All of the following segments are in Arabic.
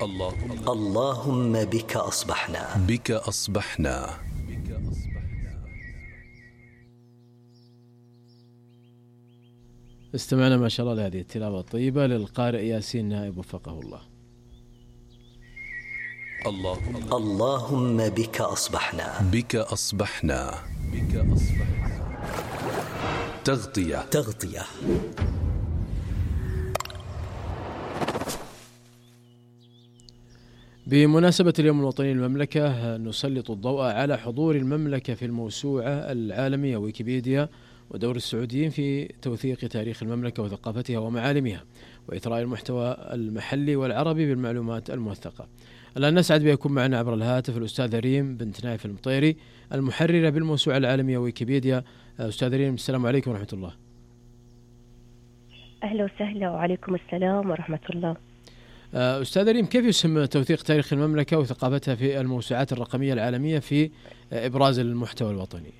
اللهم بك أصبحنا. بك أصبحنا. استمعنا ما شاء الله لهذه التلاوة الطيبة للقارئ ياسين نائب وفقه الله. اللهم بك أصبحنا. بك أصبحنا. تغطية. بمناسبة اليوم الوطني للمملكة نسلط الضوء على حضور المملكة في الموسوعة العالمية ويكيبيديا ودور السعوديين في توثيق تاريخ المملكة وثقافتها ومعالمها وإثراء المحتوى المحلي والعربي بالمعلومات الموثقة. الآن نسعد بيكون معنا عبر الهاتف الأستاذة ريم بنت نايف المطيري المحررة بالموسوعة العالمية ويكيبيديا. أستاذة ريم السلام عليكم ورحمة الله. أهلا وسهلا وعليكم السلام ورحمة الله. أستاذ ريم، كيف يسمى توثيق تاريخ المملكة وثقافتها في الموسوعات الرقمية العالمية في إبراز المحتوى الوطني؟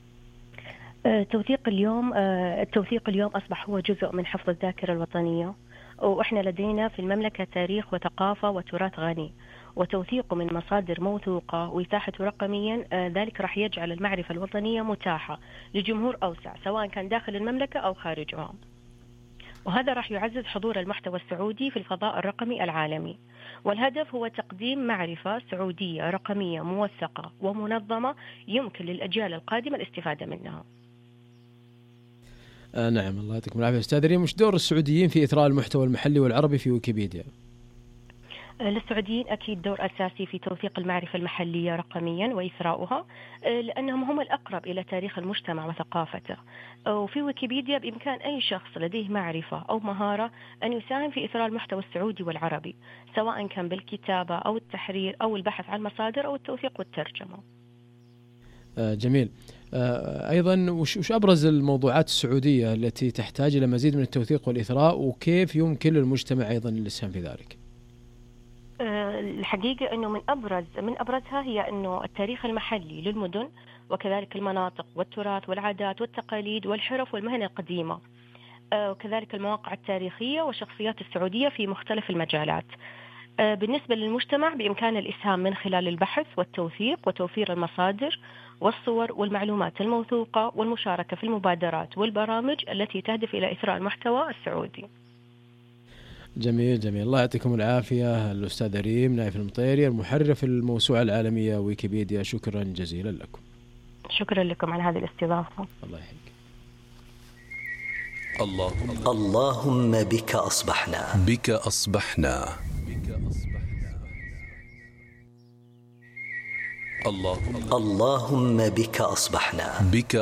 التوثيق اليوم أصبح هو جزء من حفظ الذاكرة الوطنية، وإحنا لدينا في المملكة تاريخ وثقافة وتراث غني، وتوثيقه من مصادر موثوقة وإتاحته رقميا ذلك راح يجعل المعرفة الوطنية متاحة لجمهور أوسع سواء كان داخل المملكة أو خارجها، وهذا راح يعزز حضور المحتوى السعودي في الفضاء الرقمي العالمي. والهدف هو تقديم معرفة سعودية رقمية موثقة ومنظمة يمكن للأجيال القادمة الاستفادة منها. نعم، الله يعطيكم العافية. أستاذ ريم، وش دور السعوديين في إثراء المحتوى المحلي والعربي في ويكيبيديا؟ للسعوديين أكيد دور أساسي في توثيق المعرفة المحلية رقميا وإثراؤها، لأنهم هم الأقرب إلى تاريخ المجتمع وثقافته. وفي ويكيبيديا بإمكان أي شخص لديه معرفة أو مهارة أن يساهم في إثراء المحتوى السعودي والعربي، سواء كان بالكتابة أو التحرير أو البحث عن مصادر أو التوثيق والترجمة. جميل. أيضا وش أبرز الموضوعات السعودية التي تحتاج إلى مزيد من التوثيق والإثراء، وكيف يمكن للمجتمع أيضا الإسهام في ذلك؟ الحقيقة أنه من أبرزها هي أنه التاريخ المحلي للمدن وكذلك المناطق والتراث والعادات والتقاليد والحرف والمهن القديمة، وكذلك المواقع التاريخية والشخصيات السعودية في مختلف المجالات. بالنسبة للمجتمع بإمكان الإسهام من خلال البحث والتوثيق وتوفير المصادر والصور والمعلومات الموثوقة والمشاركة في المبادرات والبرامج التي تهدف إلى إثراء المحتوى السعودي. جميل. الله يعطيكم العافية. الأستاذ ريم نايف المطيري المحررة في الموسوعة العالمية ويكيبيديا، شكرا جزيلا لكم. شكرا لكم على هذه الاستضافة. الله يحييك. اللهم بك أصبحنا. بك أصبحنا. اللهم بك أصبحنا. بك